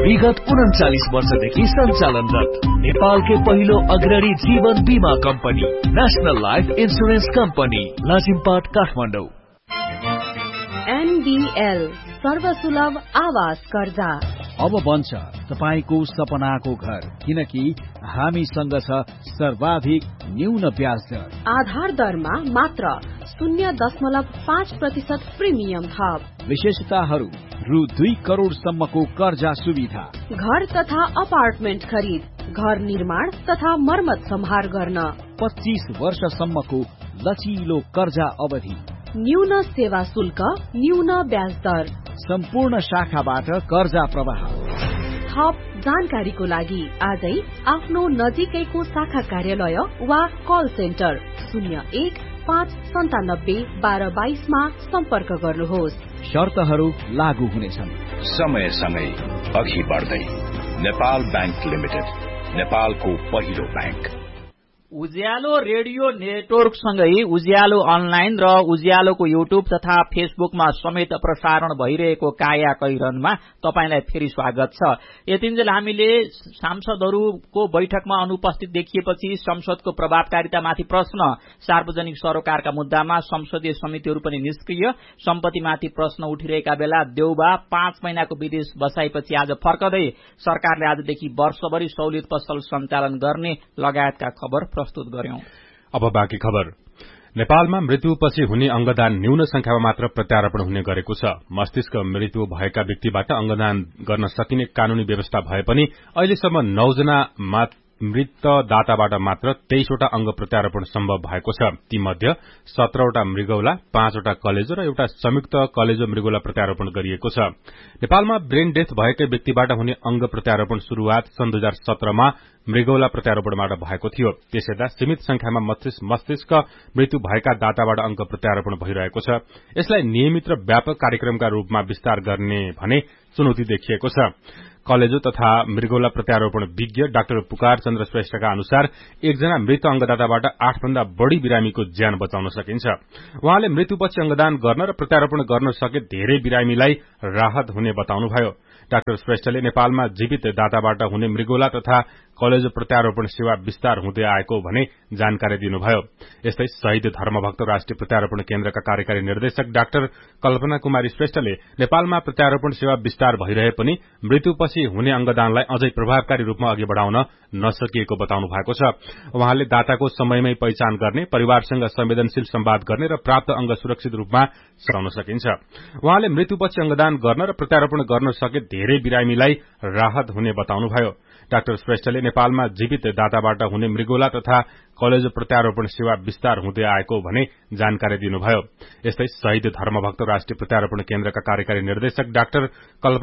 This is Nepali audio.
विगत 39 वर्षदेखि सञ्चालनरत नेपालकै पहिलो अग्रणी जीवन बीमा company national life insurance company Lazimpat Kathmandu. NDL सर्वसुलभ आवास कर्जा अब बन्छ तपाईको सपनाको घर, किनकि हामीसँग छ सर्वाधिक न्यून ब्याज दर। आधार दरमा मात्र 0.5% प्रिमियम थप। विशेषताहरू रु 2 करोड सम्मको कर्जा सुविधा, घर तथा अपार्टमेन्ट खरिद, घर निर्माण तथा मर्मत सम्हार गर्न 25 वर्षसम्मको लचिलो कर्जा अवधि, न्यून सेवा शुल्क, न्यून ब्याज दर, सम्पूर्ण शाखाबाट कर्जा प्रवाह। थप जानकारीको लागि आजै आफ्नो नजिकैको शाखा कार्यालय वा कल सेन्टर 01-597-1222 मा सम्पर्क गर्नुहोस्। शर्तहरू लागू हुनेछन्। समय सँगै अघि बढ्दै नेपाल बैंक लिमिटेड, नेपालको पहिलो बैंक। उज्यालो रेडियो नेटवर्क सँगै उज्यालो अनलाइन र उज्यालोको युट्युब तथा फेसबुकमा समेत प्रसारण भइरहेको काया कैरनमा तपाईलाई फेरि स्वागत छ। यतिन्जेल हामीले सांसदहरूको बैठकमा अनुपस्थित देखिएपछि संसदको प्रभावकारितामाथि प्रश्न, सार्वजनिक सरोकारका मुद्दामा संसदीय समितिहरू पनि निष्क्रिय, सम्पत्तिमाथि प्रश्न उठिरहेका बेला देउबा 5 महिनाको विदेश बसाएपछि आज फर्कदै सरकारले आजदेखि वर्षभरि सहुलियत पसल सञ्चालन गर्ने लगायतका खबर प्रस्तुत गर्यौं। अब बाँकी खबर। नेपालमा मृत्युपछि हुने अंगदान न्यून संख्यामा मात्र प्रत्यारोपण हुने गरेको छ। मस्तिष्क मृत्यु भएका व्यक्तिबाट अंगदान गर्न सकिने कानूनी व्यवस्था भए पनि अहिलेसम्म 9 जना मृत दाताबाट मात्र 23 वटा अंग प्रत्यारोपण सम्भव भएको छ। तीमध्ये 17 वटा मृगौला, 5 वटा कलेजो र एउटा संयुक्त कलेजो मृगौला प्रत्यारोपण गरिएको छ। नेपालमा ब्रेन डेथ भएकै व्यक्तिबाट हुने अंग प्रत्यारोपण शुरूआत सन् 2017 मा मृगौला प्रत्यारोपणबाट भएको थियो। त्यसैदा सीमित संख्यामा मस्तिष्क मृत्यु भएका दाताबाट अंग प्रत्यारोपण भइरहेको छ। यसलाई नियमित र व्यापक कार्यक्रमका रूपमा विस्तार गर्ने भने चुनौती देखिएको छ। कलेजो तथा मृगौला प्रत्यारोपण विज्ञ डाक्टर पुकार चन्द्र श्रेष्ठका अनुसार एकजना मृत अंगदाताबाट 8 भन्दा बढ़ी बिरामीको ज्यान बचाउन सकिन्छ। उहाँले मृत्युपछि अंगदान गर्न र प्रत्यारोपण गर्न सके धेरै बिरामीलाई राहत हुने बताउनुभयो। डाक्टर श्रेष्ठले नेपालमा जीवित दाताबाट हुने मृगौला तथा कलेजो प्रत्यारोपण सेवा विस्तार हुँदै आएको भने जानकारी दिनुभयो। यस्तै शहीद धर्मभक्त राष्ट्रिय प्रत्यारोपण केन्द्रका कार्यकारी निर्देशक डाक्टर कल्पना कुमारी श्रेष्ठले नेपालमा प्रत्यारोपण सेवा विस्तार भइरहे पनि मृत्युपछि हुने अंगदानलाई अझै प्रभावकारी रूपमा अघि बढ़ाउन नसकिएको बताउनु भएको छ। उहाँले दाताको समयमै पहिचान गर्ने, परिवारसँग संवेदनशील संवाद गर्ने र प्राप्त अंग सुरक्षित रूपमा सराउन सकिन्छ। उहाँले मृत्युपछि अंगदान गर्न र प्रत्यारोपण गर्न सके धेरै बिरामीलाई राहत हुने बताउनुभयो। डाक्टर श्रेष्ठले नेपालमा जीवित दाताबाट हुने मृगौला तथा कलेजो प्रत्यारोपण सेवा विस्तार हुँदै आएको भने जानकारी दिनुभयो। यस्तै शहीद धर्मभक्त राष्ट्रिय प्रत्यारोपण केन्द्रका कार्यकारी निर्देशक डाक्टर